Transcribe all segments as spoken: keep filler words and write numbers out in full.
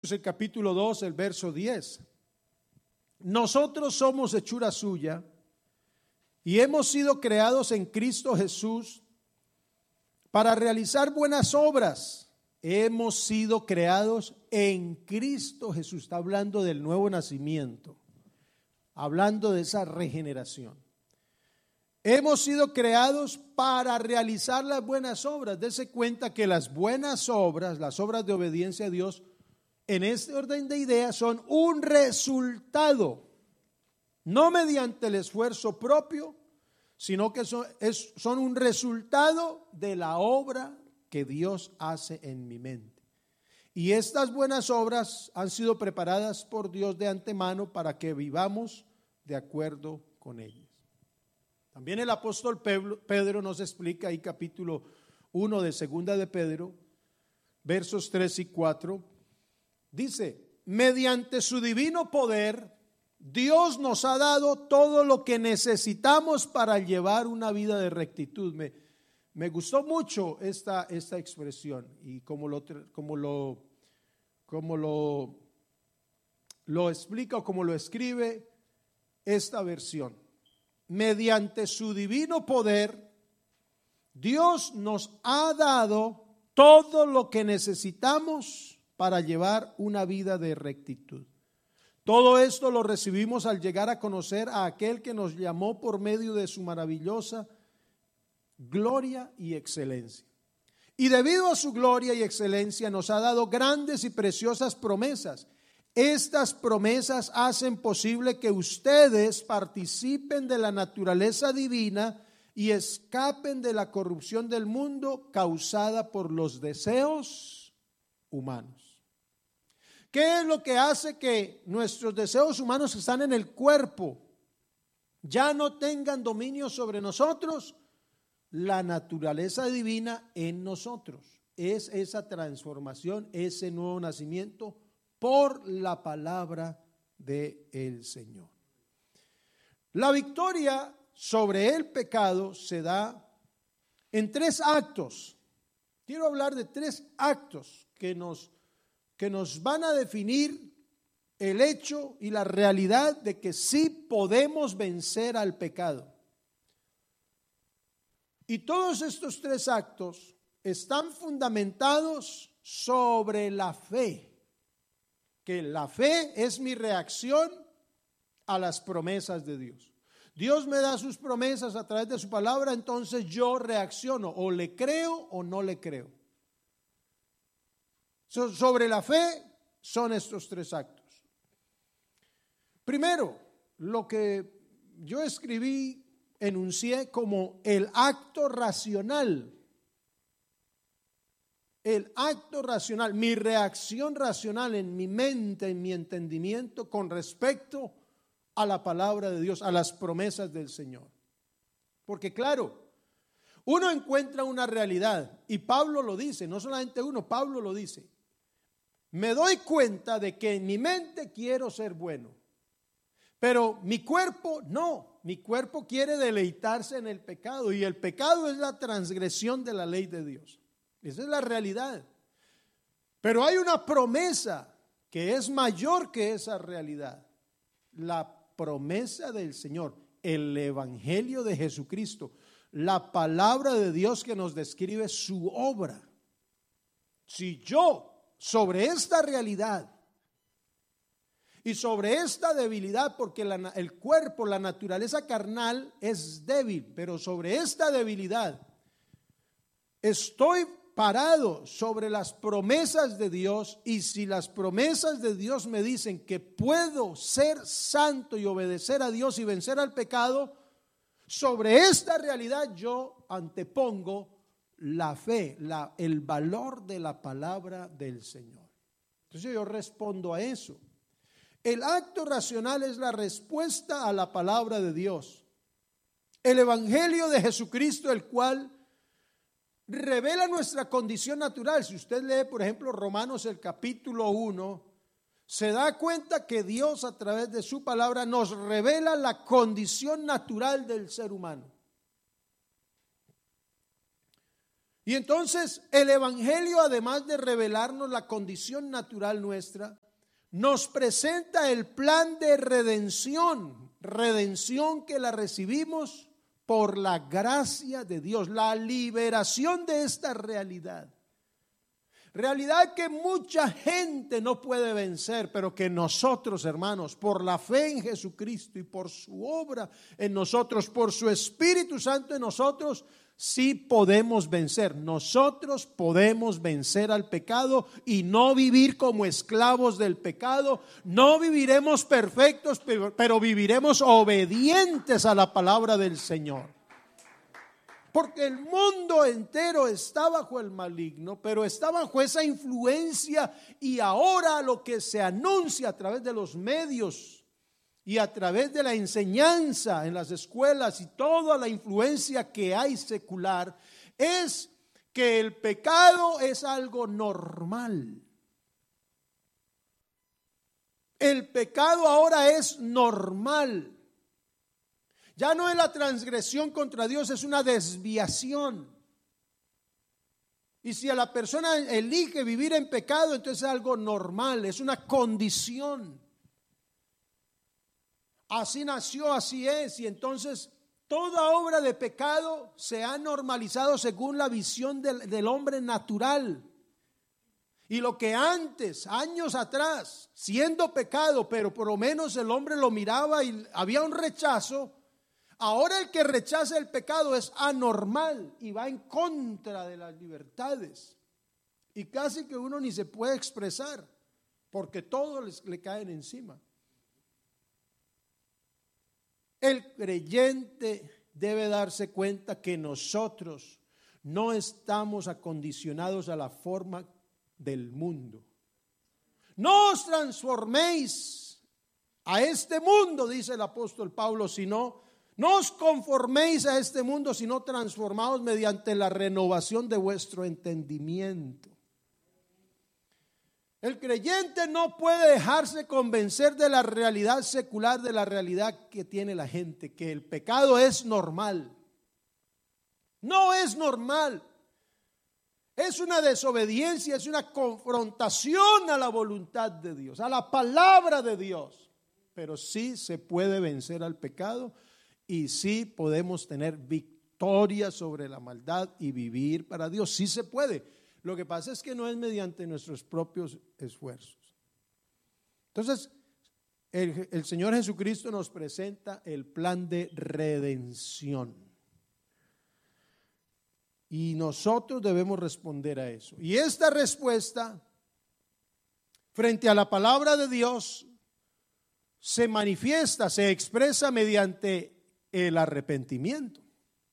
Corintios, el capítulo dos, el verso diez. Nosotros somos hechura suya y hemos sido creados en Cristo Jesús para realizar buenas obras. Hemos sido creados en Cristo Jesús. Está hablando del nuevo nacimiento, hablando de esa regeneración. Hemos sido creados para realizar las buenas obras. Dese cuenta que las buenas obras, las obras de obediencia a Dios, en este orden de ideas son un resultado, no mediante el esfuerzo propio, sino que son, es, son un resultado de la obra que Dios hace en mi mente. Y estas buenas obras han sido preparadas por Dios de antemano para que vivamos de acuerdo con ellas. También el apóstol Pedro nos explica ahí capítulo uno de segunda de Pedro, versos tres y cuatro, dice: mediante su divino poder, Dios nos ha dado todo lo que necesitamos para llevar una vida de rectitud. Me, me gustó mucho esta, esta expresión y como lo, como lo, como lo, lo explica o como lo escribe esta versión. Mediante su divino poder, Dios nos ha dado todo lo que necesitamos para llevar una vida de rectitud. Todo esto lo recibimos al llegar a conocer a aquel que nos llamó por medio de su maravillosa gloria y excelencia. Y debido a su gloria y excelencia nos ha dado grandes y preciosas promesas. Estas promesas hacen posible que ustedes participen de la naturaleza divina y escapen de la corrupción del mundo causada por los deseos humanos. ¿Qué es lo que hace que nuestros deseos humanos que están en el cuerpo ya no tengan dominio sobre nosotros? La naturaleza divina en nosotros. Es esa transformación, ese nuevo nacimiento por la palabra del Señor. La victoria sobre el pecado se da en tres actos. Quiero hablar de tres actos que nos, que nos van a definir el hecho y la realidad de que sí podemos vencer al pecado. Y todos estos tres actos están fundamentados sobre la fe. Que la fe es mi reacción a las promesas de Dios. Dios me da sus promesas a través de su palabra, entonces yo reacciono, o le creo o no le creo. So, sobre la fe son estos tres actos. Primero, lo que yo escribí, enuncié como el acto racional. El acto racional, mi reacción racional en mi mente, en mi entendimiento con respecto a la palabra de Dios, a las promesas del Señor. Porque claro, uno encuentra una realidad y Pablo lo dice, no solamente uno, Pablo lo dice. Me doy cuenta de que en mi mente quiero ser bueno, pero mi cuerpo no, mi cuerpo quiere deleitarse en el pecado y el pecado es la transgresión de la ley de Dios. Esa es la realidad. Pero hay una promesa que es mayor que esa realidad. La promesa del Señor, el evangelio de Jesucristo, la palabra de Dios que nos describe su obra. Si yo sobre esta realidad y sobre esta debilidad, porque la, el cuerpo, la naturaleza carnal es débil, pero sobre esta debilidad estoy parado sobre las promesas de Dios, y si las promesas de Dios me dicen que puedo ser santo y obedecer a Dios y vencer al pecado, sobre esta realidad yo antepongo la fe, la, el valor de la palabra del Señor. Entonces yo respondo a eso. El acto racional es la respuesta a la palabra de Dios. El evangelio de Jesucristo, el cual revela nuestra condición natural. Si usted lee, por ejemplo, Romanos el capítulo uno, se da cuenta que Dios a través de su palabra nos revela la condición natural del ser humano. Y entonces el Evangelio, además de revelarnos la condición natural nuestra, nos presenta el plan de redención, redención que la recibimos por la gracia de Dios, la liberación de esta realidad. Realidad que mucha gente no puede vencer, pero que nosotros, hermanos, por la fe en Jesucristo y por su obra en nosotros, por su Espíritu Santo en nosotros, sí podemos vencer. Nosotros podemos vencer al pecado y no vivir como esclavos del pecado. No viviremos perfectos, pero, pero viviremos obedientes a la palabra del Señor. Porque el mundo entero está bajo el maligno, pero está bajo esa influencia, y ahora lo que se anuncia a través de los medios y a través de la enseñanza en las escuelas y toda la influencia que hay secular es que el pecado es algo normal. El pecado ahora es normal. Ya no es la transgresión contra Dios, es una desviación. Y si a la persona elige vivir en pecado, entonces es algo normal, es una condición. Así nació, así es. Y entonces toda obra de pecado se ha normalizado según la visión del, del hombre natural. Y lo que antes, años atrás, siendo pecado, pero por lo menos el hombre lo miraba y había un rechazo, ahora el que rechaza el pecado es anormal y va en contra de las libertades. Y casi que uno ni se puede expresar porque todo les, le caen encima. El creyente debe darse cuenta que nosotros no estamos acondicionados a la forma del mundo. No os transforméis a este mundo, dice el apóstol Pablo, sino no os conforméis a este mundo, sino transformaos mediante la renovación de vuestro entendimiento. El creyente no puede dejarse convencer de la realidad secular, de la realidad que tiene la gente, que el pecado es normal. No es normal. Es una desobediencia, es una confrontación a la voluntad de Dios, a la palabra de Dios. Pero sí se puede vencer al pecado. Y sí podemos tener victoria sobre la maldad y vivir para Dios. Sí se puede. Lo que pasa es que no es mediante nuestros propios esfuerzos. Entonces, el, el Señor Jesucristo nos presenta el plan de redención. Y nosotros debemos responder a eso. Y esta respuesta, frente a la palabra de Dios, se manifiesta, se expresa mediante el arrepentimiento.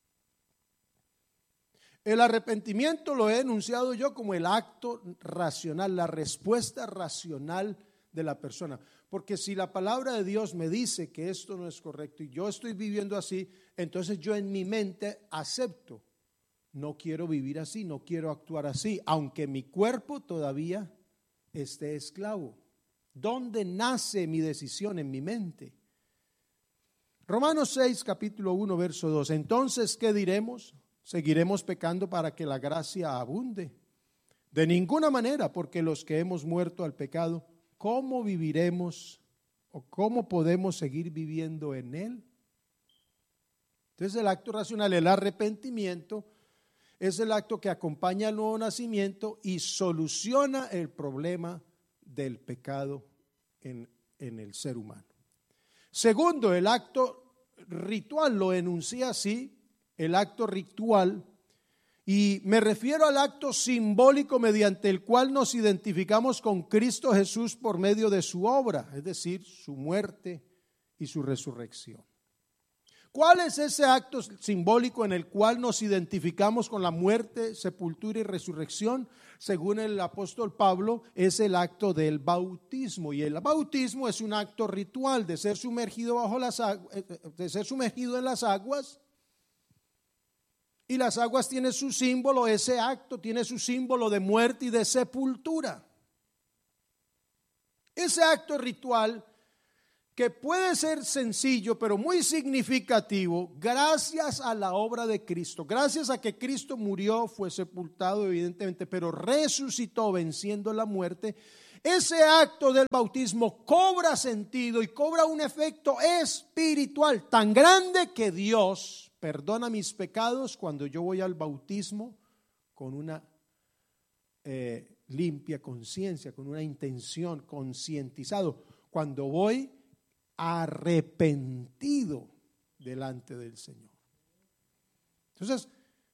El arrepentimiento lo he enunciado yo como el acto racional, la respuesta racional de la persona. Porque si la palabra de Dios me dice que esto no es correcto y yo estoy viviendo así, entonces yo en mi mente acepto. No quiero vivir así, no quiero actuar así, aunque mi cuerpo todavía esté esclavo. ¿Dónde nace mi decisión? En mi mente. Romanos seis, capítulo uno, verso dos. Entonces, ¿qué diremos? ¿Seguiremos pecando para que la gracia abunde? De ninguna manera, porque los que hemos muerto al pecado, ¿cómo viviremos o cómo podemos seguir viviendo en él? Entonces, el acto racional, el arrepentimiento, es el acto que acompaña al nuevo nacimiento y soluciona el problema del pecado en, en el ser humano. Segundo, el acto ritual, lo enuncia así, el acto ritual, y me refiero al acto simbólico mediante el cual nos identificamos con Cristo Jesús por medio de su obra, es decir, su muerte y su resurrección. ¿Cuál es ese acto simbólico en el cual nos identificamos con la muerte, sepultura y resurrección? Según el apóstol Pablo, es el acto del bautismo. Y el bautismo es un acto ritual de ser sumergido bajo las aguas, de ser sumergido en las aguas. Y las aguas tienen su símbolo, ese acto tiene su símbolo de muerte y de sepultura. Ese acto ritual que puede ser sencillo, pero muy significativo, gracias a la obra de Cristo, gracias a que Cristo murió, fue sepultado evidentemente, pero resucitó venciendo la muerte. Ese acto del bautismo cobra sentido y cobra un efecto espiritual tan grande que Dios perdona mis pecados cuando yo voy al bautismo con una eh, limpia conciencia, con una intención, concientizado, cuando voy arrepentido delante del Señor. Entonces,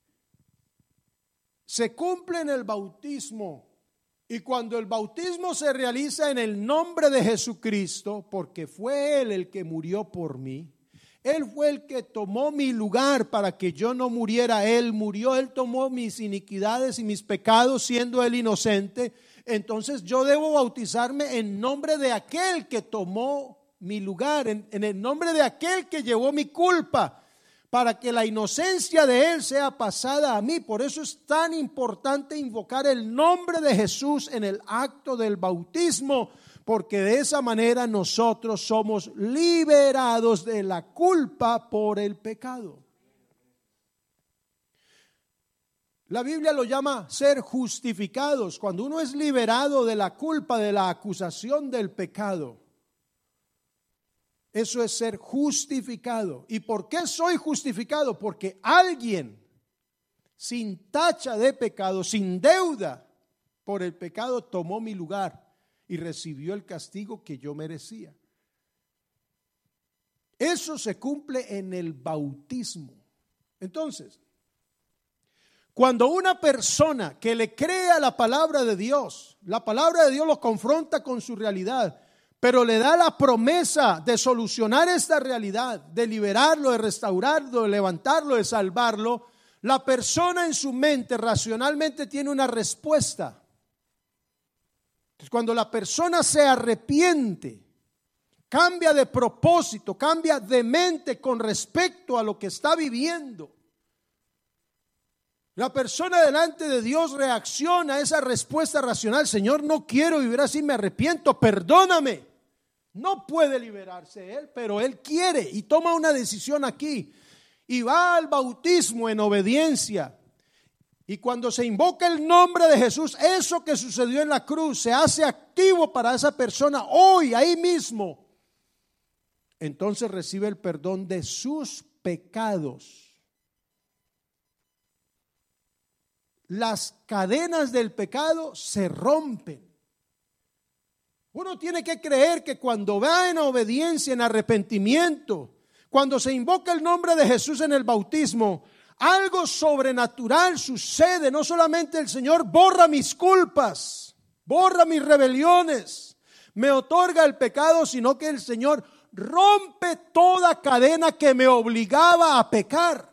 se cumple en el bautismo, y cuando el bautismo se realiza en el nombre de Jesucristo, porque fue Él el que murió por mí, Él fue el que tomó mi lugar para que yo no muriera, Él murió, Él tomó mis iniquidades y mis pecados siendo Él inocente, entonces yo debo bautizarme en nombre de aquel que tomó mi lugar, en, en el nombre de aquel que llevó mi culpa, para que la inocencia de Él sea pasada a mí. Por eso es tan importante invocar el nombre de Jesús en el acto del bautismo, porque de esa manera nosotros somos liberados de la culpa por el pecado. La Biblia lo llama ser justificados, cuando uno es liberado de la culpa, de la acusación del pecado. Eso es ser justificado. ¿Y por qué soy justificado? Porque alguien sin tacha de pecado, sin deuda por el pecado, tomó mi lugar y recibió el castigo que yo merecía. Eso se cumple en el bautismo. Entonces, cuando una persona que le crea la palabra de Dios, la palabra de Dios lo confronta con su realidad, pero le da la promesa de solucionar esta realidad, de liberarlo, de restaurarlo, de levantarlo, de salvarlo, la persona en su mente racionalmente tiene una respuesta. Entonces, cuando la persona se arrepiente, cambia de propósito, cambia de mente con respecto a lo que está viviendo, la persona delante de Dios reacciona a esa respuesta racional: Señor, no quiero vivir así, me arrepiento, perdóname. No puede liberarse él, pero él quiere y toma una decisión aquí y va al bautismo en obediencia. Y cuando se invoca el nombre de Jesús, eso que sucedió en la cruz se hace activo para esa persona hoy, ahí mismo. Entonces recibe el perdón de sus pecados. Las cadenas del pecado se rompen. Uno tiene que creer que cuando va en obediencia, en arrepentimiento, cuando se invoca el nombre de Jesús en el bautismo, algo sobrenatural sucede. No solamente el Señor borra mis culpas, borra mis rebeliones, me otorga el pecado, sino que el Señor rompe toda cadena que me obligaba a pecar.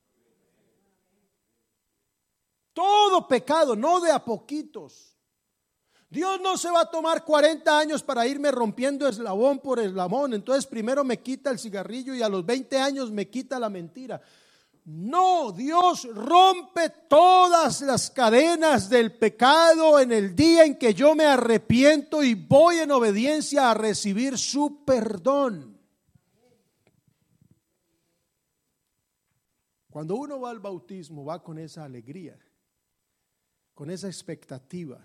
Todo pecado, no de a poquitos. Dios no se va a tomar cuarenta años para irme rompiendo eslabón por eslabón. Entonces primero me quita el cigarrillo y a los veinte años me quita la mentira. No, Dios rompe todas las cadenas del pecado en el día en que yo me arrepiento y voy en obediencia a recibir su perdón. Cuando uno va al bautismo, va con esa alegría, con esa expectativa.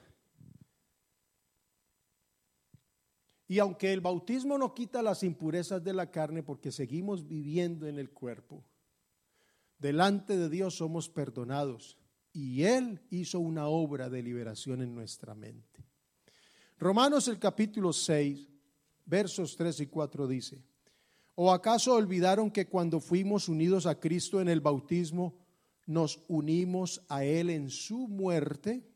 Y aunque el bautismo no quita las impurezas de la carne, porque seguimos viviendo en el cuerpo, delante de Dios somos perdonados y Él hizo una obra de liberación en nuestra mente. Romanos el capítulo seis, versos tres y cuatro dice: ¿O acaso olvidaron que cuando fuimos unidos a Cristo en el bautismo, nos unimos a Él en su muerte?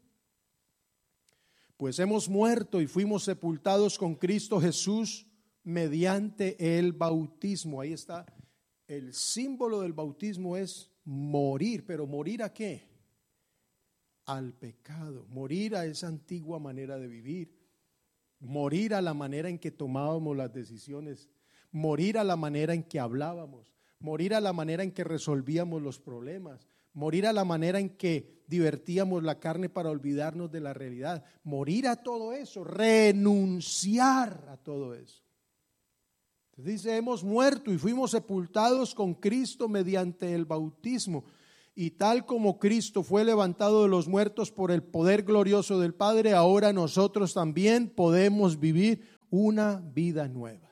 Pues hemos muerto y fuimos sepultados con Cristo Jesús mediante el bautismo. Ahí está, el símbolo del bautismo es morir, pero ¿morir a qué? Al pecado, morir a esa antigua manera de vivir, morir a la manera en que tomábamos las decisiones, morir a la manera en que hablábamos, morir a la manera en que resolvíamos los problemas, morir a la manera en que divertíamos la carne para olvidarnos de la realidad, morir a todo eso, renunciar a todo eso. Dice, hemos muerto y fuimos sepultados con Cristo mediante el bautismo. Y tal como Cristo fue levantado de los muertos por el poder glorioso del Padre, ahora nosotros también podemos vivir una vida nueva.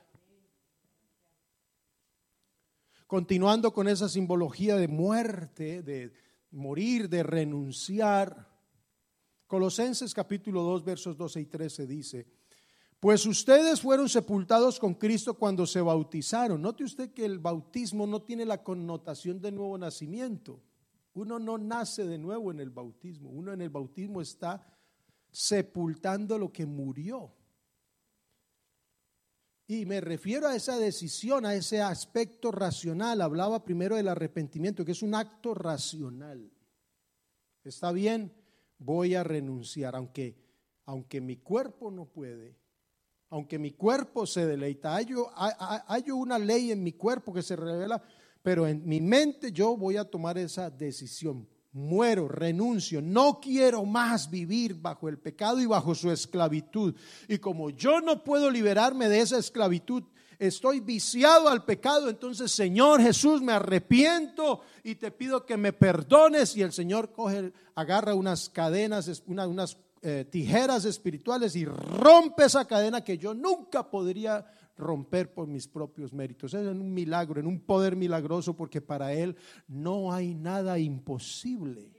Continuando con esa simbología de muerte, de morir, de renunciar, Colosenses capítulo dos, versos doce y trece dice, pues ustedes fueron sepultados con Cristo cuando se bautizaron. Note usted que el bautismo no tiene la connotación de nuevo nacimiento. Uno no nace de nuevo en el bautismo. Uno en el bautismo está sepultando lo que murió. Y me refiero a esa decisión, a ese aspecto racional. Hablaba primero del arrepentimiento, que es un acto racional. Está bien, voy a renunciar, aunque, aunque mi cuerpo no puede, aunque mi cuerpo se deleita. Hay, hay, hay una ley en mi cuerpo que se revela, pero en mi mente yo voy a tomar esa decisión. Muero, renuncio, no quiero más vivir bajo el pecado y bajo su esclavitud. Y como yo no puedo liberarme de esa esclavitud, estoy viciado al pecado, entonces Señor Jesús, me arrepiento y te pido que me perdones. Y el Señor coge, agarra unas cadenas, una, unas eh, tijeras espirituales y rompe esa cadena que yo nunca podría romper por mis propios méritos. Es en un milagro, en un poder milagroso, porque para Él no hay nada imposible.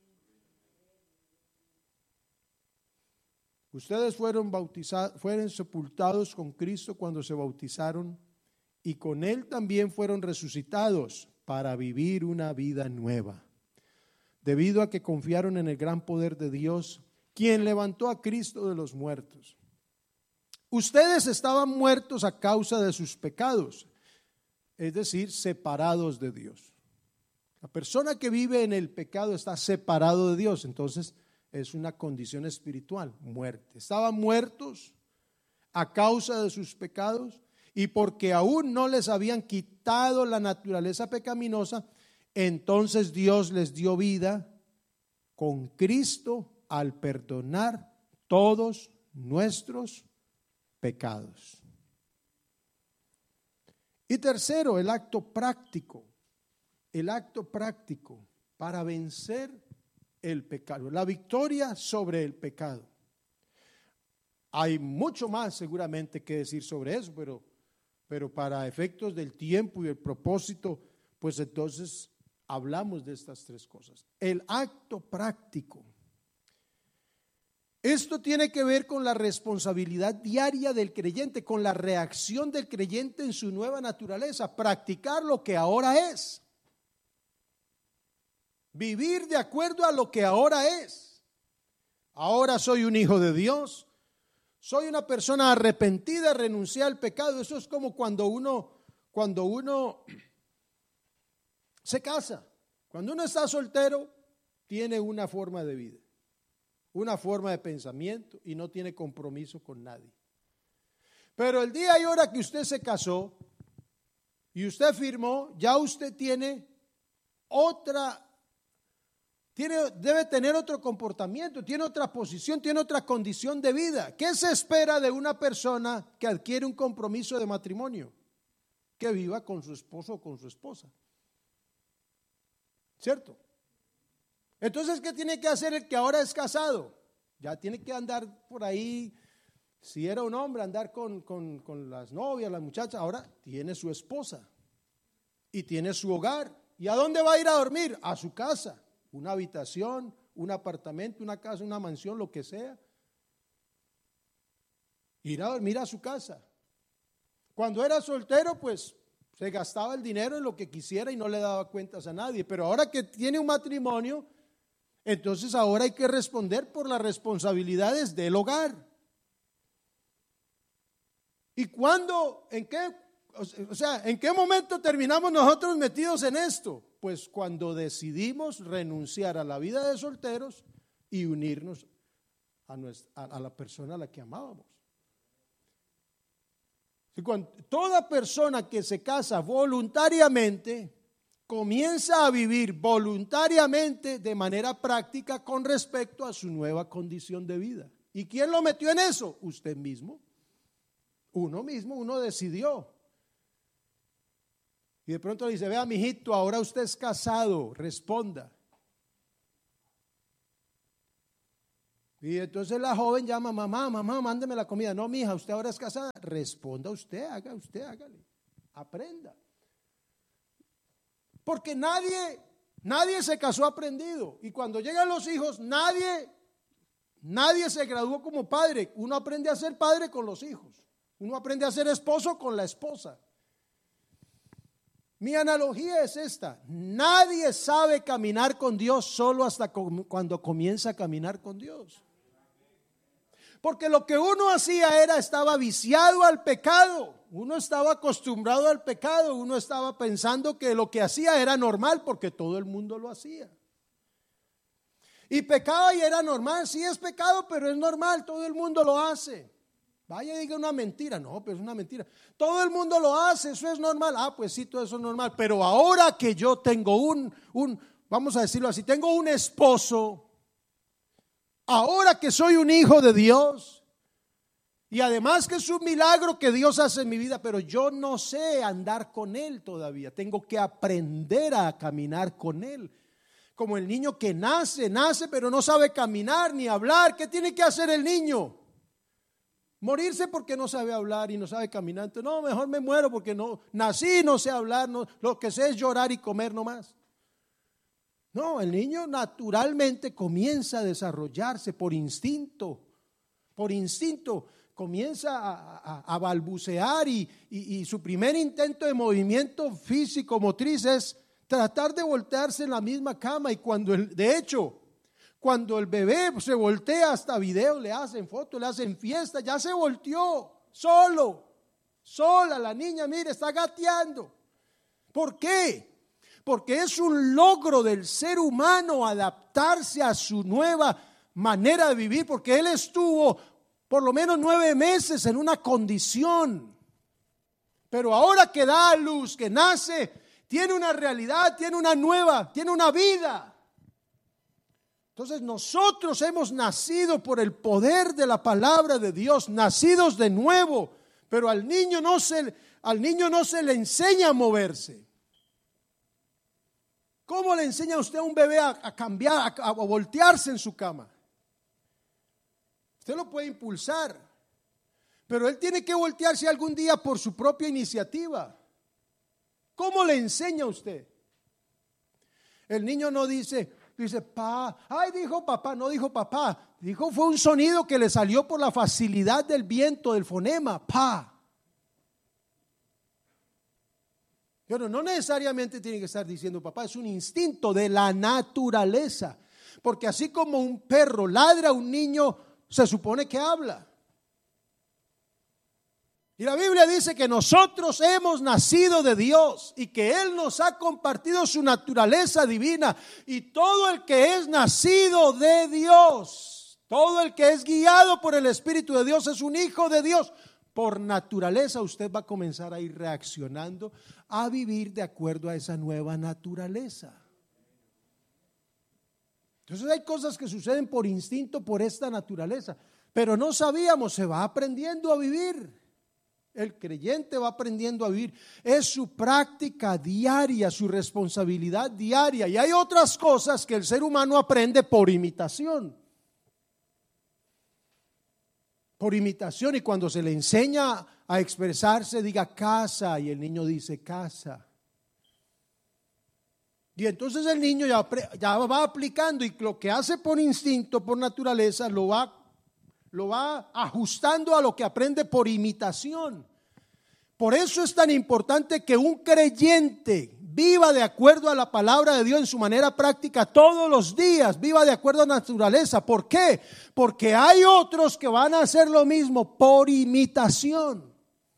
Ustedes fueron bautizados, fueron sepultados con Cristo cuando se bautizaron, y con Él también fueron resucitados para vivir una vida nueva, debido a que confiaron en el gran poder de Dios, quien levantó a Cristo de los muertos. Ustedes estaban muertos a causa de sus pecados, es decir, separados de Dios. La persona que vive en el pecado está separado de Dios, entonces es una condición espiritual, muerte. Estaban muertos a causa de sus pecados y porque aún no les habían quitado la naturaleza pecaminosa, entonces Dios les dio vida con Cristo al perdonar todos nuestros pecados. Y tercero, el acto práctico, el acto práctico para vencer el pecado, la victoria sobre el pecado. Hay mucho más seguramente que decir sobre eso, pero, pero para efectos del tiempo y el propósito, pues entonces hablamos de estas tres cosas. El acto práctico. Esto tiene que ver con la responsabilidad diaria del creyente, con la reacción del creyente en su nueva naturaleza, practicar lo que ahora es, vivir de acuerdo a lo que ahora es. Ahora soy un hijo de Dios, soy una persona arrepentida, renuncié al pecado. Eso es como cuando uno, cuando uno se casa, cuando uno está soltero, tiene una forma de vida, una forma de pensamiento y no tiene compromiso con nadie. Pero el día y hora que usted se casó y usted firmó, ya usted tiene otra, tiene, debe tener otro comportamiento, tiene otra posición, tiene otra condición de vida. ¿Qué se espera de una persona que adquiere un compromiso de matrimonio? Que viva con su esposo o con su esposa, ¿cierto? Entonces, ¿qué tiene que hacer el que ahora es casado? Ya tiene que andar por ahí, si era un hombre, andar con, con, con las novias, las muchachas. Ahora tiene su esposa y tiene su hogar. ¿Y a dónde va a ir a dormir? A su casa, una habitación, un apartamento, una casa, una mansión, lo que sea. Ir a dormir a su casa. Cuando era soltero, pues se gastaba el dinero en lo que quisiera y no le daba cuentas a nadie. Pero ahora que tiene un matrimonio, entonces ahora hay que responder por las responsabilidades del hogar. ¿Y cuándo, en qué, o sea, en qué momento terminamos nosotros metidos en esto? Pues cuando decidimos renunciar a la vida de solteros y unirnos a, nuestra, a la persona a la que amábamos. Y cuando toda persona que se casa voluntariamente comienza a vivir voluntariamente de manera práctica con respecto a su nueva condición de vida. ¿Y quién lo metió en eso? Usted mismo. Uno mismo, uno decidió. Y de pronto le dice, vea, mijito, ahora usted es casado, responda. Y entonces la joven llama, mamá, mamá, mándeme la comida. No, mija, usted ahora es casada. Responda usted, haga usted, hágale. Aprenda. Porque nadie, nadie se casó aprendido. Y cuando llegan los hijos, nadie, nadie se graduó como padre. Uno aprende a ser padre con los hijos. Uno aprende a ser esposo con la esposa. Mi analogía es esta: nadie sabe caminar con Dios solo hasta cuando comienza a caminar con Dios. Porque lo que uno hacía era, estaba viciado al pecado, uno estaba acostumbrado al pecado, uno estaba pensando que lo que hacía era normal porque todo el mundo lo hacía. Y pecaba y era normal, sí es pecado, pero es normal, todo el mundo lo hace. Vaya y diga una mentira, no, pero es una mentira. Todo el mundo lo hace, eso es normal. Ah, pues sí, todo eso es normal. Pero ahora que yo tengo un, un, vamos a decirlo así, tengo un esposo, ahora que soy un hijo de Dios, y además que es un milagro que Dios hace en mi vida, pero yo no sé andar con Él todavía. Tengo que aprender a caminar con Él. Como el niño que nace, nace, pero no sabe caminar ni hablar. ¿Qué tiene que hacer el niño? Morirse porque no sabe hablar y no sabe caminar. Entonces, no, mejor me muero porque no nací, no sé hablar, no, lo que sé es llorar y comer nomás. No, el niño naturalmente comienza a desarrollarse por instinto, por instinto, comienza a, a, a balbucear y, y, y su primer intento de movimiento físico motriz es tratar de voltearse en la misma cama. Y cuando el, de hecho, cuando el bebé se voltea, hasta video le hacen, fotos, le hacen fiesta, ya se volteó, solo, sola la niña, mire, está gateando. ¿Por qué? Porque es un logro del ser humano adaptarse a su nueva manera de vivir, porque él estuvo por lo menos nueve meses en una condición, pero ahora que da a luz, que nace, tiene una realidad, tiene una nueva, tiene una vida. Entonces nosotros hemos nacido por el poder de la palabra de Dios, nacidos de nuevo, pero al niño no se, al niño no se le enseña a moverse. ¿Cómo le enseña a usted a un bebé a, a cambiar, a, a voltearse en su cama? Usted lo puede impulsar, pero él tiene que voltearse algún día por su propia iniciativa. ¿Cómo le enseña a usted? El niño no dice... Dice, pa, ay, dijo papá, no dijo papá, dijo fue un sonido que le salió por la facilidad del viento, del fonema, pa. Pero no necesariamente tiene que estar diciendo papá, es un instinto de la naturaleza, porque así como un perro ladra, un niño se supone que habla. Y la Biblia dice que nosotros hemos nacido de Dios y que Él nos ha compartido su naturaleza divina. Y todo el que es nacido de Dios, todo el que es guiado por el Espíritu de Dios es un hijo de Dios. Por naturaleza usted va a comenzar a ir reaccionando, a vivir de acuerdo a esa nueva naturaleza. Entonces hay cosas que suceden por instinto, por esta naturaleza, pero no sabíamos, se va aprendiendo a vivir. El creyente va aprendiendo a vivir, es su práctica diaria, su responsabilidad diaria. Y hay otras cosas que el ser humano aprende por imitación. Por imitación, y cuando se le enseña a expresarse, diga casa, y el niño dice casa. Y entonces el niño ya, ya va aplicando, y lo que hace por instinto, por naturaleza, lo va lo va ajustando a lo que aprende por imitación. Por eso es tan importante que un creyente viva de acuerdo a la palabra de Dios en su manera práctica todos los días, viva de acuerdo a la naturaleza. ¿Por qué? Porque hay otros que van a hacer lo mismo por imitación.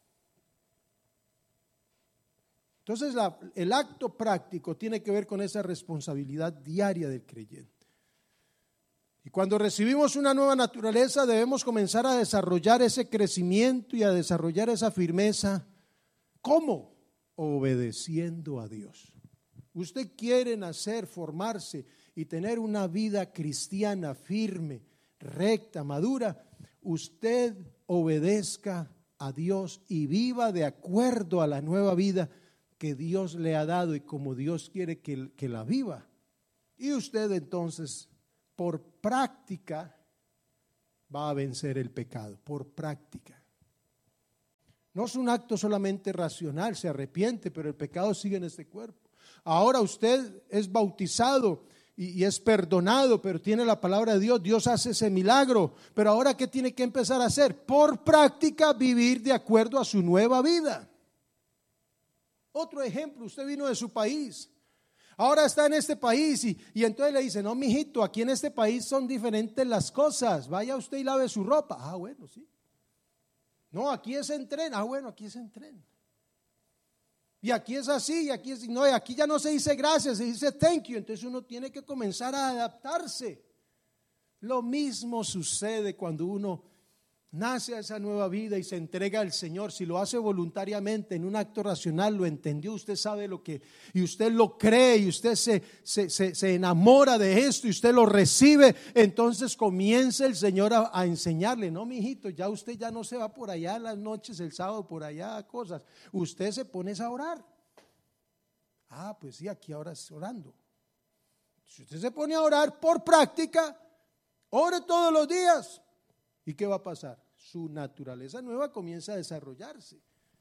Entonces la, el acto práctico tiene que ver con esa responsabilidad diaria del creyente. Y cuando recibimos una nueva naturaleza debemos comenzar a desarrollar ese crecimiento y a desarrollar esa firmeza. ¿Cómo? Obedeciendo a Dios. Usted quiere nacer, formarse y tener una vida cristiana firme, recta, madura. Usted obedezca a Dios y viva de acuerdo a la nueva vida que Dios le ha dado y como Dios quiere que, que la viva. Y usted entonces, por práctica, va a vencer el pecado, por práctica. No es un acto solamente racional, se arrepiente, pero el pecado sigue en este cuerpo. Ahora usted es bautizado y, y es perdonado, pero tiene la palabra de Dios, Dios hace ese milagro. Pero ahora, ¿qué tiene que empezar a hacer? Por práctica, vivir de acuerdo a su nueva vida. Otro ejemplo, usted vino de su país, ahora está en este país y, y entonces le dice, no, mijito, aquí en este país son diferentes las cosas, vaya usted y lave su ropa. Ah, bueno, sí. No, aquí es en tren. Ah, bueno, aquí es en tren. Y aquí es así, y aquí es, no, y aquí ya no se dice gracias, se dice thank you. Entonces uno tiene que comenzar a adaptarse. Lo mismo sucede cuando uno nace a esa nueva vida y se entrega al Señor. Si lo hace voluntariamente en un acto racional, lo entendió, usted sabe lo que, y usted lo cree, y usted se, se, se, se enamora de esto, y usted lo recibe, entonces comienza el Señor a, a enseñarle, no, mijito, ya usted ya no se va por allá en las noches, el sábado, por allá, cosas, usted se pone a orar. Ah, pues sí, aquí ahora es orando. Si usted se pone a orar por práctica, ore todos los días. ¿Y qué va a pasar? Su naturaleza nueva comienza a desarrollarse.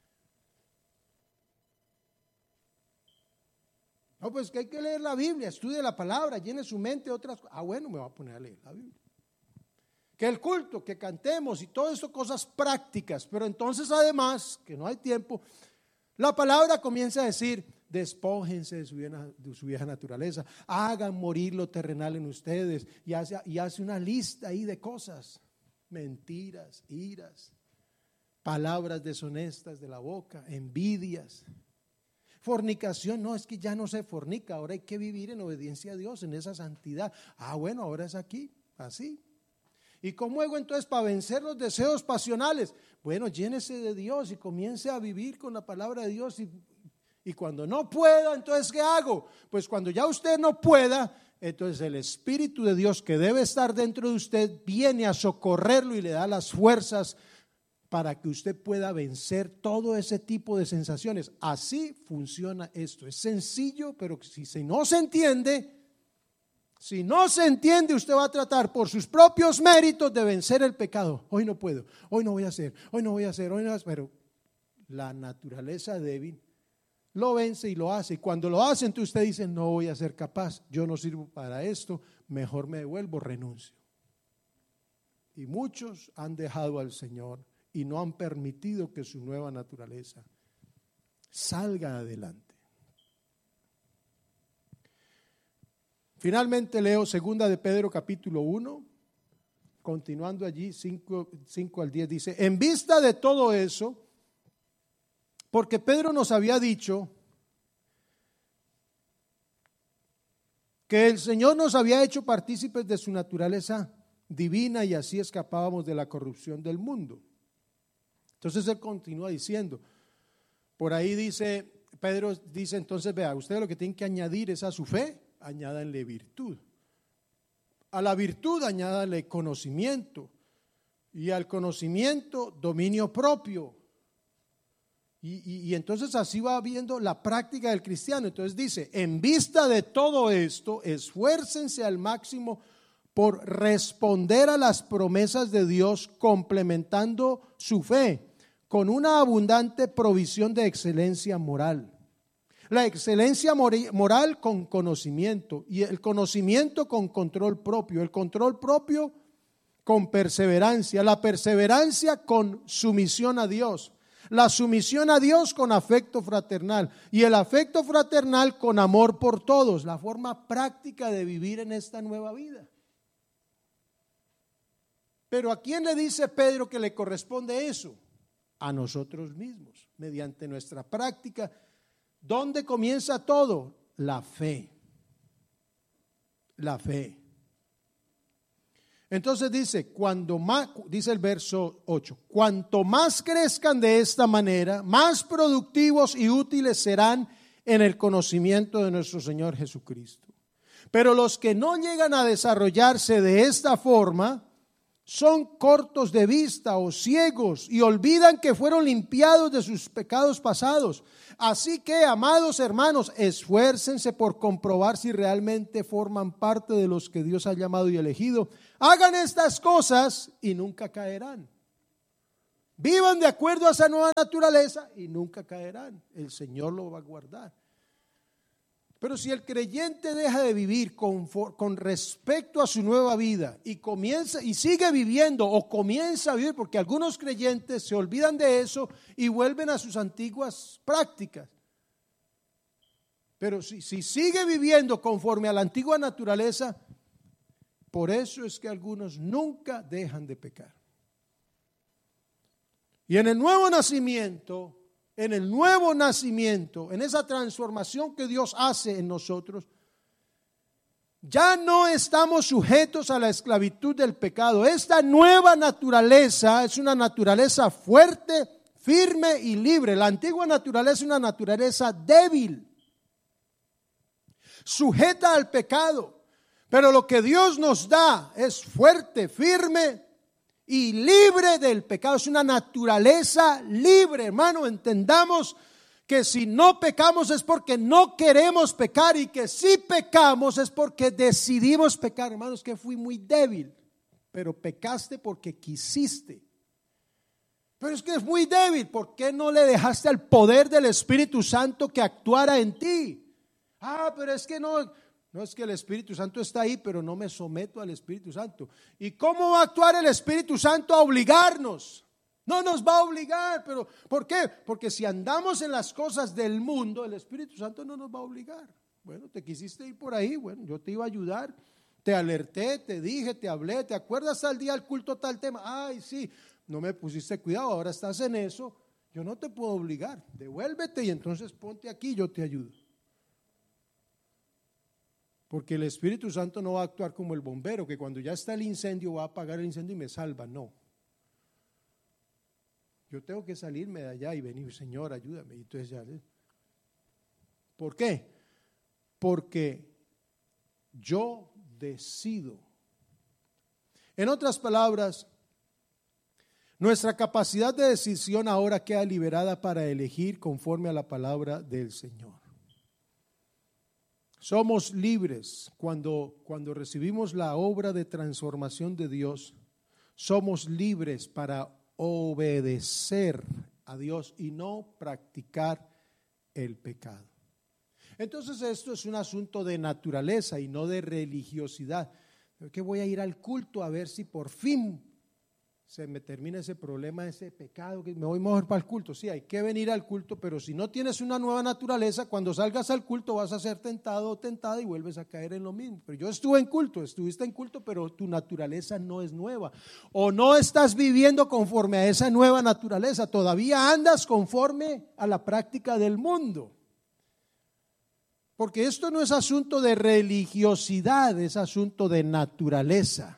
No, pues que hay que leer la Biblia, estudie la palabra, llene su mente de otras cosas. Ah, bueno, me voy a poner a leer la Biblia. Que el culto, que cantemos y todo eso, cosas prácticas. Pero entonces además, que no hay tiempo, la palabra comienza a decir, despójense de su vieja, de su vieja naturaleza, hagan morir lo terrenal en ustedes, y hace, y hace una lista ahí de cosas. Mentiras, iras, palabras deshonestas de la boca, envidias, fornicación. No, es que ya no se fornica, ahora hay que vivir en obediencia a Dios, en esa santidad. Ah, bueno, ahora es aquí, así. ¿Y cómo hago entonces para vencer los deseos pasionales? Bueno, llénese de Dios y comience a vivir con la palabra de Dios. Y, y cuando no pueda, entonces ¿qué hago? Pues cuando ya usted no pueda, entonces el Espíritu de Dios que debe estar dentro de usted viene a socorrerlo y le da las fuerzas para que usted pueda vencer todo ese tipo de sensaciones. Así funciona esto. Es sencillo, pero si, si no se entiende, si no se entiende, usted va a tratar por sus propios méritos de vencer el pecado. Hoy no puedo, hoy no voy a hacer, hoy no voy a hacer, hoy no voy a hacer. Pero la naturaleza débil lo vence y lo hace. Y cuando lo hace, entonces usted dice, no voy a ser capaz, yo no sirvo para esto, mejor me devuelvo, renuncio. Y muchos han dejado al Señor y no han permitido que su nueva naturaleza salga adelante. Finalmente leo segunda de Pedro capítulo uno, continuando allí cinco, cinco al diez, dice, en vista de todo eso, porque Pedro nos había dicho que el Señor nos había hecho partícipes de su naturaleza divina y así escapábamos de la corrupción del mundo. Entonces él continúa diciendo, por ahí dice, Pedro dice entonces, vea, ustedes lo que tienen que añadir es a su fe, añádanle virtud. A la virtud añádanle conocimiento y al conocimiento dominio propio. Y, y, y entonces así va viendo la práctica del cristiano. Entonces dice, en vista de todo esto, esfuércense al máximo por responder a las promesas de Dios, complementando su fe con una abundante provisión de excelencia moral. La excelencia moral con conocimiento y el conocimiento con control propio, el control propio con perseverancia, la perseverancia con sumisión a Dios. La sumisión a Dios con afecto fraternal y el afecto fraternal con amor por todos, la forma práctica de vivir en esta nueva vida. Pero ¿a quién le dice Pedro que le corresponde eso? A nosotros mismos, mediante nuestra práctica. ¿Dónde comienza todo? La fe. La fe. Entonces dice, cuando más, dice el verso ocho, cuanto más crezcan de esta manera, más productivos y útiles serán en el conocimiento de nuestro Señor Jesucristo. Pero los que no llegan a desarrollarse de esta forma, son cortos de vista o ciegos y olvidan que fueron limpiados de sus pecados pasados. Así que, amados hermanos, esfuércense por comprobar si realmente forman parte de los que Dios ha llamado y elegido. Hagan estas cosas y nunca caerán. Vivan de acuerdo a esa nueva naturaleza y nunca caerán. El Señor lo va a guardar. Pero si el creyente deja de vivir con, con respecto a su nueva vida y comienza y sigue viviendo o comienza a vivir, porque algunos creyentes se olvidan de eso y vuelven a sus antiguas prácticas. Pero si, si sigue viviendo conforme a la antigua naturaleza, por eso es que algunos nunca dejan de pecar. Y en el nuevo nacimiento, en el nuevo nacimiento, en esa transformación que Dios hace en nosotros, ya no estamos sujetos a la esclavitud del pecado. Esta nueva naturaleza es una naturaleza fuerte, firme y libre. La antigua naturaleza es una naturaleza débil, sujeta al pecado. Pero lo que Dios nos da es fuerte, firme y libre del pecado. Es una naturaleza libre, hermano. Entendamos que si no pecamos es porque no queremos pecar, y que si pecamos es porque decidimos pecar. Hermanos, que fui muy débil, pero pecaste porque quisiste. Pero es que es muy débil. ¿Por qué no le dejaste al poder del Espíritu Santo que actuara en ti? Ah, pero es que no... No, es que el Espíritu Santo está ahí, pero no me someto al Espíritu Santo. ¿Y cómo va a actuar el Espíritu Santo a obligarnos? No nos va a obligar, pero ¿por qué? Porque si andamos en las cosas del mundo, el Espíritu Santo no nos va a obligar. Bueno, te quisiste ir por ahí, bueno, yo te iba a ayudar, te alerté, te dije, te hablé, ¿te acuerdas tal día del culto tal tema? Ay, sí, no me pusiste cuidado, ahora estás en eso, yo no te puedo obligar, devuélvete y entonces ponte aquí, yo te ayudo. Porque el Espíritu Santo no va a actuar como el bombero, que cuando ya está el incendio va a apagar el incendio y me salva. No. Yo tengo que salirme de allá y venir, Señor, ayúdame. Y entonces ya. ¿Por qué? Porque yo decido. En otras palabras, nuestra capacidad de decisión ahora queda liberada para elegir conforme a la palabra del Señor. Somos libres cuando, cuando recibimos la obra de transformación de Dios. Somos libres para obedecer a Dios y no practicar el pecado. Entonces esto es un asunto de naturaleza y no de religiosidad. Que voy a ir al culto a ver si por fin se me termina ese problema, ese pecado, que me voy mejor para el culto. Sí, hay que venir al culto, pero si no tienes una nueva naturaleza, cuando salgas al culto vas a ser tentado o tentada y vuelves a caer en lo mismo. Pero yo estuve en culto, estuviste en culto, pero tu naturaleza no es nueva, o no estás viviendo conforme a esa nueva naturaleza, todavía andas conforme a la práctica del mundo. Porque esto no es asunto de religiosidad, es asunto de naturaleza.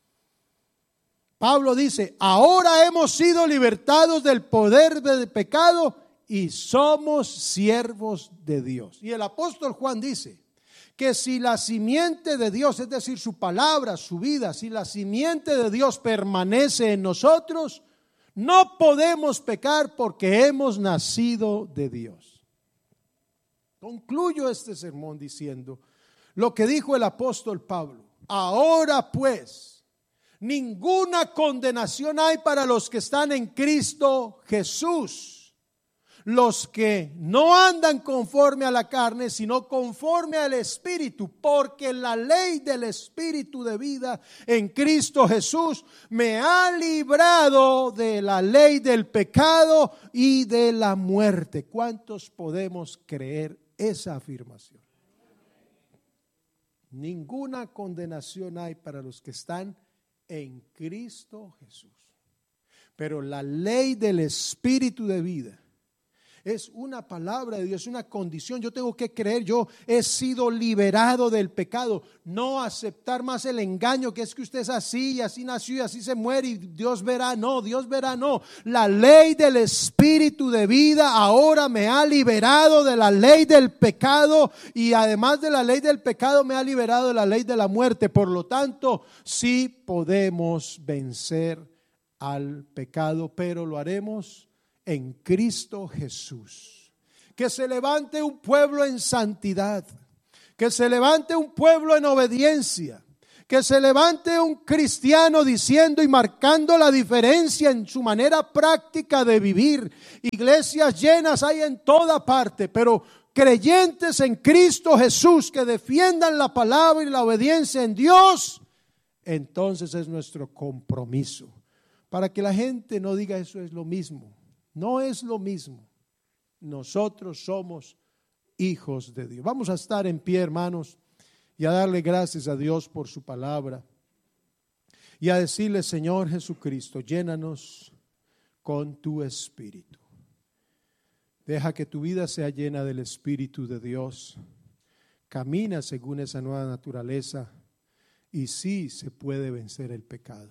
Pablo dice, ahora hemos sido libertados del poder del pecado y somos siervos de Dios. Y el apóstol Juan dice que si la simiente de Dios, es decir, su palabra, su vida, si la simiente de Dios permanece en nosotros, no podemos pecar porque hemos nacido de Dios. Concluyo este sermón diciendo lo que dijo el apóstol Pablo. Ahora pues, ninguna condenación hay para los que están en Cristo Jesús, los que no andan conforme a la carne, sino conforme al Espíritu, porque la ley del Espíritu de vida en Cristo Jesús me ha librado de la ley del pecado y de la muerte. ¿Cuántos podemos creer esa afirmación? Ninguna condenación hay para los que están en Cristo Jesús. Pero la ley del Espíritu de vida Es una palabra de Dios, es una condición. Yo tengo que creer, yo he sido liberado del pecado. No aceptar más el engaño que es que usted es así y así nació y así se muere y Dios verá. No, Dios verá, no. La ley del Espíritu de vida ahora me ha liberado de la ley del pecado y además de la ley del pecado me ha liberado de la ley de la muerte. Por lo tanto, sí podemos vencer al pecado, pero lo haremos en Cristo Jesús. Que se levante un pueblo en santidad, que se levante un pueblo en obediencia, que se levante un cristiano diciendo y marcando la diferencia en su manera práctica de vivir. Iglesias llenas hay en toda parte, pero creyentes en Cristo Jesús que defiendan la palabra y la obediencia en Dios, entonces es nuestro compromiso. Para que la gente no diga eso es lo mismo. No es lo mismo. Nosotros somos hijos de Dios. Vamos a estar en pie, hermanos, y a darle gracias a Dios por su palabra. Y a decirle, Señor Jesucristo, llénanos con tu Espíritu. Deja que tu vida sea llena del Espíritu de Dios. Camina según esa nueva naturaleza y sí se puede vencer el pecado.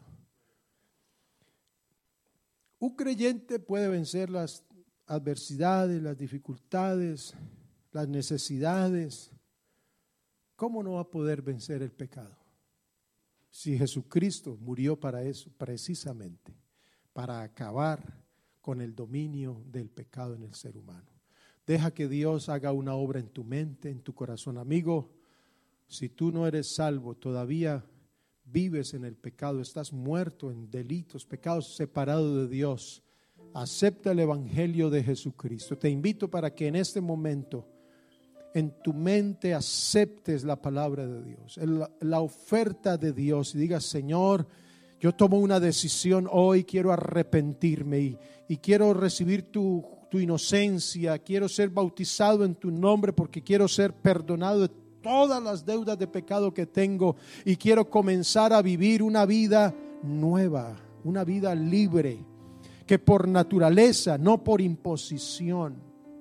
Un creyente puede vencer las adversidades, las dificultades, las necesidades. ¿Cómo no va a poder vencer el pecado? Si Jesucristo murió para eso, precisamente, para acabar con el dominio del pecado en el ser humano. Deja que Dios haga una obra en tu mente, en tu corazón. Amigo, si tú no eres salvo, todavía vives en el pecado, estás muerto en delitos, pecados, separado de Dios. Acepta el evangelio de Jesucristo. Te invito para que en este momento en tu mente aceptes la palabra de Dios, la, la oferta de Dios y digas, Señor, yo tomo una decisión hoy, quiero arrepentirme y, y quiero recibir tu, tu inocencia, quiero ser bautizado en tu nombre porque quiero ser perdonado de todas las deudas de pecado que tengo y quiero comenzar a vivir una vida nueva, una vida libre, que por naturaleza, no por imposición.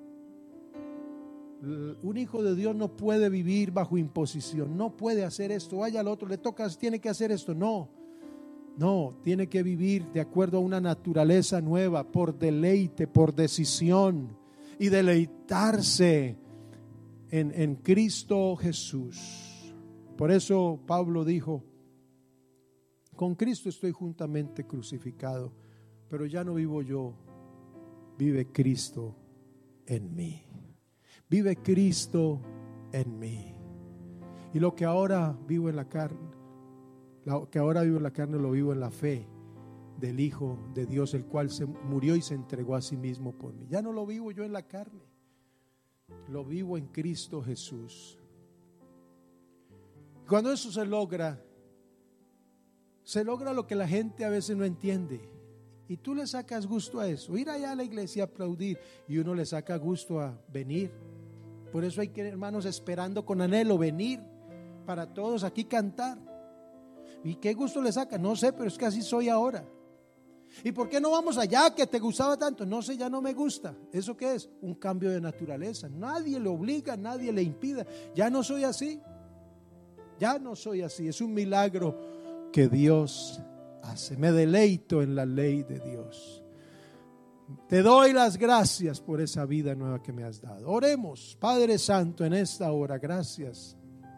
Un hijo de Dios no puede vivir bajo imposición, no puede hacer esto, vaya al otro, le toca, tiene que hacer esto, no, no, tiene que vivir de acuerdo a una naturaleza nueva, por deleite, por decisión y deleitarse En, en Cristo Jesús. Por eso Pablo dijo, con Cristo estoy juntamente crucificado, pero ya no vivo yo, vive Cristo en mí. Vive Cristo en mí. Y lo que ahora vivo en la carne, lo que ahora vivo en la carne lo vivo en la fe del Hijo de Dios, el cual se murió y se entregó a sí mismo por mí. Ya no lo vivo yo en la carne, lo vivo en Cristo Jesús. Cuando eso se logra, se logra lo que la gente a veces no entiende. Y tú le sacas gusto a eso. Ir allá a la iglesia a aplaudir y uno le saca gusto a venir. Por eso hay que, hermanos, esperando con anhelo venir para todos aquí cantar. ¿Y qué gusto le saca? No sé, pero es que así soy ahora. ¿Y por qué no vamos allá que te gustaba tanto? No sé, ya no me gusta. ¿Eso qué es? Un cambio de naturaleza. Nadie le obliga, nadie le impida. Ya no soy así. Ya no soy así. Es un milagro que Dios hace. Me deleito en la ley de Dios. Te doy las gracias por esa vida nueva que me has dado. Oremos, Padre Santo, en esta hora. Gracias.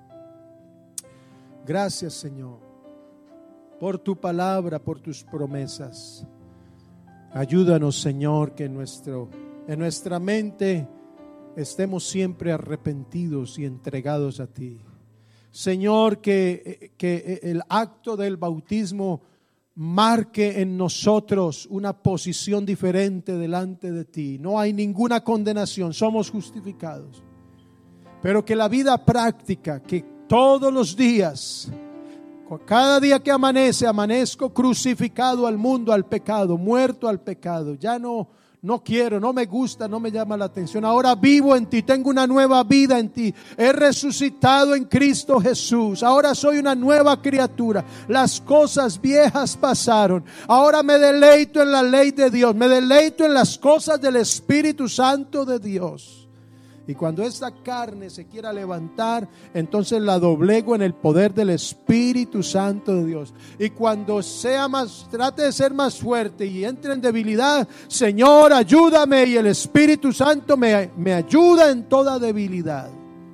Gracias, Señor, por tu palabra, por tus promesas. Ayúdanos, Señor, que en, nuestro, en nuestra mente estemos siempre arrepentidos y entregados a ti. Señor, que, que el acto del bautismo marque en nosotros una posición diferente delante de ti. No hay ninguna condenación, somos justificados. Pero que la vida práctica, que todos los días, cada día que amanece, amanezco crucificado al mundo, al pecado, muerto al pecado. Ya no, no quiero, no me gusta, no me llama la atención. Ahora vivo en ti, tengo una nueva vida en ti. He resucitado en Cristo Jesús. Ahora soy una nueva criatura. Las cosas viejas pasaron. Ahora me deleito en la ley de Dios. Me deleito en las cosas del Espíritu Santo de Dios. Y cuando esta carne se quiera levantar, entonces la doblego en el poder del Espíritu Santo de Dios. Y cuando sea más, trate de ser más fuerte y entre en debilidad, Señor, ayúdame, y el Espíritu Santo me, me ayuda en toda debilidad.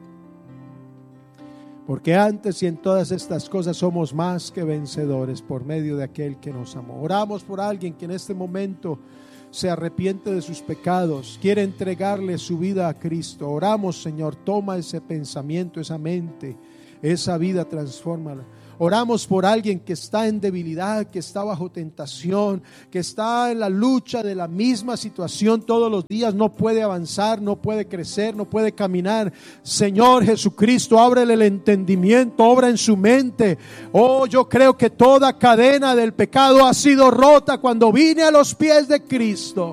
Porque antes y en todas estas cosas somos más que vencedores por medio de aquel que nos amó. Oramos por alguien que en este momento se arrepiente de sus pecados, quiere entregarle su vida a Cristo. Oramos, Señor, toma ese pensamiento, esa mente, esa vida, transfórmala. Oramos por alguien que está en debilidad, que está bajo tentación, que está en la lucha de la misma situación todos los días, no puede avanzar, no puede crecer, no puede caminar. Señor Jesucristo, ábrele el entendimiento, obra en su mente. Oh, yo creo que toda cadena del pecado ha sido rota cuando vine a los pies de Cristo.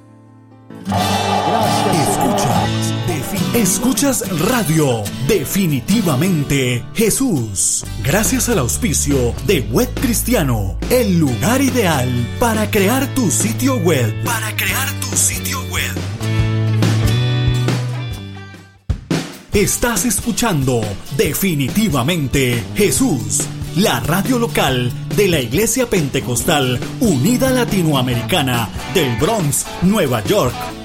Gracias. Escuchas, defin- Escuchas Radio Definitivamente Jesús. Gracias al auspicio de Web Cristiano, el lugar ideal para crear tu sitio web. Para crear tu sitio web. Estás escuchando Definitivamente Jesús, la radio local de la Iglesia Pentecostal Unida Latinoamericana del Bronx, Nueva York,